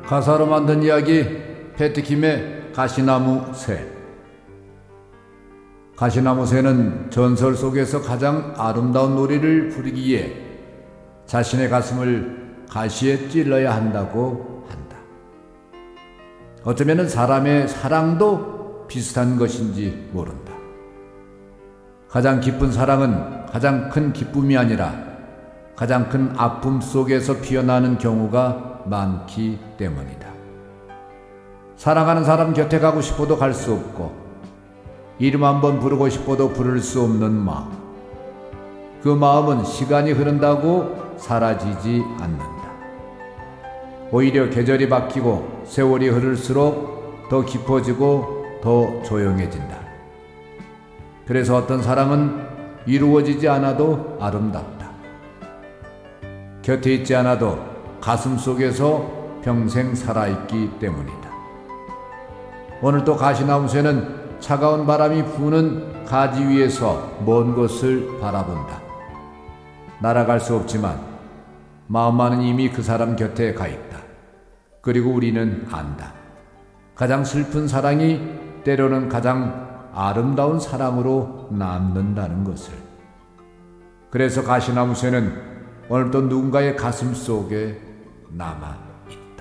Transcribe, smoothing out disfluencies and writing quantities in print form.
가사로 만든 이야기 패트킴의 가시나무 새. 가시나무 새는 전설 속에서 가장 아름다운 노래를 부르기에 자신의 가슴을 가시에 찔러야 한다고 한다. 어쩌면 사람의 사랑도 비슷한 것인지 모른다. 가장 기쁜 사랑은 가장 큰 기쁨이 아니라 가장 큰 아픔 속에서 피어나는 경우가 많기 때문이다. 사랑하는 사람 곁에 가고 싶어도 갈 수 없고 이름 한번 부르고 싶어도 부를 수 없는 마음. 그 마음은 시간이 흐른다고 사라지지 않는다. 오히려 계절이 바뀌고 세월이 흐를수록 더 깊어지고 더 조용해진다. 그래서 어떤 사랑은 이루어지지 않아도 아름답다. 곁에 있지 않아도 가슴 속에서 평생 살아있기 때문이다. 오늘도 가시나무새는 차가운 바람이 부는 가지 위에서 먼 곳을 바라본다. 날아갈 수 없지만 마음만은 이미 그 사람 곁에 가 있다. 그리고 우리는 안다. 가장 슬픈 사랑이 때로는 가장 아름다운 사랑으로 남는다는 것을. 그래서 가시나무새는 오늘도 누군가의 가슴 속에 남아